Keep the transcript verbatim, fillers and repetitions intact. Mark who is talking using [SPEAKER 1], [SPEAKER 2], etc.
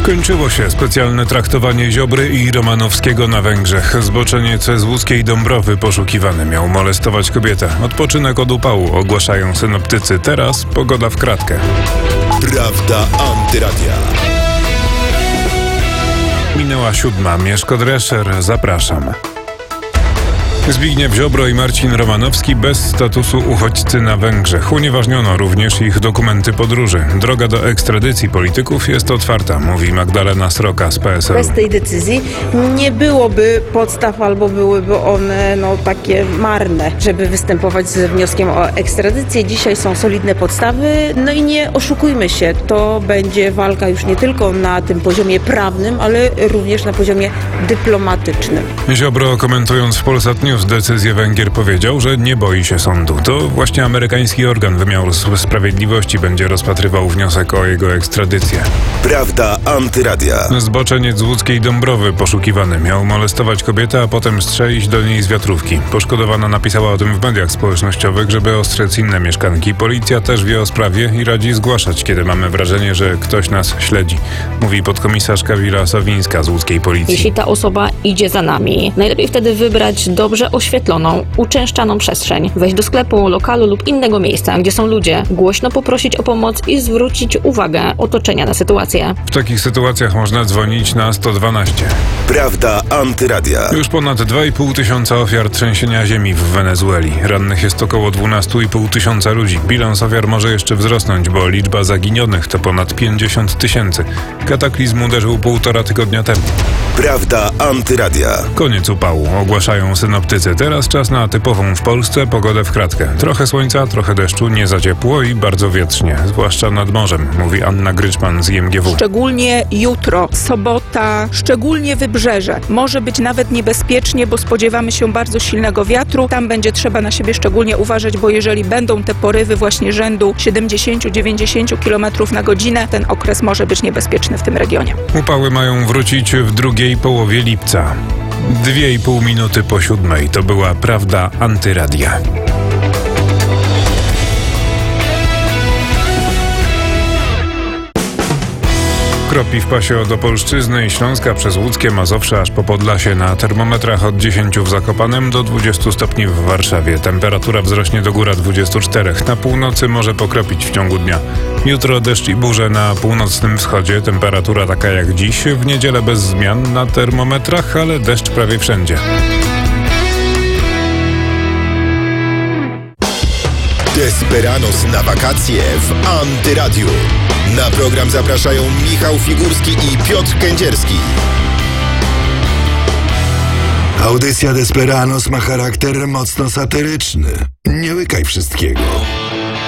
[SPEAKER 1] Skończyło się specjalne traktowanie Ziobry i Romanowskiego na Węgrzech. Zboczeniec z łódzkiej Dąbrowy poszukiwany miał molestować kobietę. Odpoczynek od upału, ogłaszają synoptycy. Teraz pogoda w kratkę.
[SPEAKER 2] Prawda Antyradia.
[SPEAKER 1] Minęła siódma. Mieszko Drescher, zapraszam. Zbigniew Ziobro i Marcin Romanowski bez statusu uchodźcy na Węgrzech. Unieważniono również ich dokumenty podróży. Droga do ekstradycji polityków jest otwarta, mówi Magdalena Sroka z P S L u.
[SPEAKER 3] Bez tej decyzji nie byłoby podstaw albo byłyby one no, takie marne, żeby występować z wnioskiem o ekstradycję. Dzisiaj są solidne podstawy, no i nie oszukujmy się, to będzie walka już nie tylko na tym poziomie prawnym, ale również na poziomie dyplomatycznym.
[SPEAKER 1] Ziobro, komentując w Polsat News decyzję Węgier, powiedział, że nie boi się sądu. To właśnie amerykański organ wymiaru sprawiedliwości będzie rozpatrywał wniosek o jego ekstradycję.
[SPEAKER 2] Prawda Antyradia.
[SPEAKER 1] Zboczeniec z łódzkiej Dąbrowy poszukiwany miał molestować kobietę, a potem strzelić do niej z wiatrówki. Poszkodowana napisała o tym w mediach społecznościowych, żeby ostrzec inne mieszkanki. Policja też wie o sprawie i radzi zgłaszać, kiedy mamy wrażenie, że ktoś nas śledzi, mówi podkomisarz Kamila Sawińska z łódzkiej policji.
[SPEAKER 4] Jeśli ta osoba idzie za nami, najlepiej wtedy wybrać dobrze oświetloną, uczęszczaną przestrzeń, wejść do sklepu, lokalu lub innego miejsca, gdzie są ludzie, głośno poprosić o pomoc i zwrócić uwagę otoczenia na sytuację.
[SPEAKER 1] W takich sytuacjach można dzwonić na sto dwanaście.
[SPEAKER 2] Prawda Antyradia.
[SPEAKER 1] Już ponad dwa i pół tysiąca ofiar trzęsienia ziemi w Wenezueli. Rannych jest około dwanaście i pół tysiąca ludzi. Bilans ofiar może jeszcze wzrosnąć, bo liczba zaginionych to ponad pięćdziesiąt tysięcy. Kataklizm uderzył półtora tygodnia temu.
[SPEAKER 2] Prawda Antyradia.
[SPEAKER 1] Koniec upału, ogłaszają synoptycy. Teraz czas na typową w Polsce pogodę w kratkę. Trochę słońca, trochę deszczu, nie za ciepło i bardzo wietrznie, zwłaszcza nad morzem, mówi Anna Gryczman z I M G W.
[SPEAKER 5] Szczególnie jutro, sobota, szczególnie wybrzeże. Może być nawet niebezpiecznie, bo spodziewamy się bardzo silnego wiatru. Tam będzie trzeba na siebie szczególnie uważać, bo jeżeli będą te porywy właśnie rzędu siedemdziesiąt do dziewięćdziesięciu kilometrów na godzinę, ten okres może być niebezpieczny w tym regionie.
[SPEAKER 1] Upały mają wrócić w drugiej połowie lipca. Dwie i pół minuty po siódmej. To była Prawda Antyradia. Kropi w pasie od Opolszczyzny i Śląska przez Łódzkie, Mazowsze aż po Podlasie. Na termometrach od dziesięciu w Zakopanem do dwudziestu stopni w Warszawie. Temperatura wzrośnie do góra dwudziestu czterech. Na północy może pokropić w ciągu dnia. Jutro deszcz i burze na północnym wschodzie. Temperatura taka jak dziś. W niedzielę bez zmian na termometrach, ale deszcz prawie wszędzie.
[SPEAKER 2] Desperanos na wakacje w Antyradiu. Na program zapraszają Michał Figurski i Piotr Kędzierski.
[SPEAKER 6] Audycja Desperanos ma charakter mocno satyryczny. Nie łykaj wszystkiego.